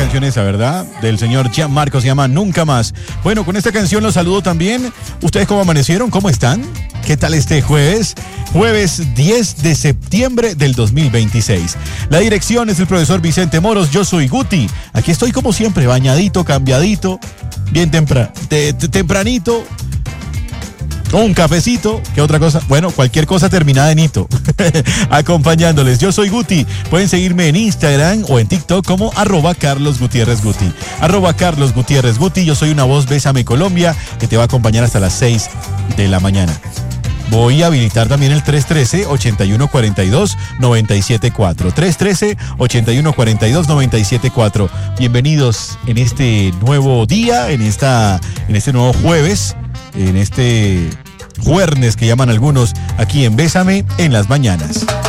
canción esa, ¿verdad? Del señor Gianmarco, se llama Nunca Más. Bueno, con esta canción los saludo también. ¿Ustedes cómo amanecieron? ¿Cómo están? ¿Qué tal este jueves? Jueves 10 de septiembre del 2026. La dirección es el profesor Vicente Moros. Yo soy Guti. Aquí estoy como siempre, bañadito, cambiadito, bien tempranito. Un cafecito, ¿qué otra cosa? Bueno, cualquier cosa terminada en hito. Acompañándoles. Yo soy Guti. Pueden seguirme en Instagram o en TikTok como @CarlosGutierrezGuti. @CarlosGutierrezGuti. Yo soy una voz Bésame Colombia que te va a acompañar hasta las 6 de la mañana. Voy a habilitar también el 313-8142-974. 313-8142-974. Bienvenidos en este nuevo día, en este nuevo jueves, en este jueves que llaman algunos, aquí en Bésame en las mañanas.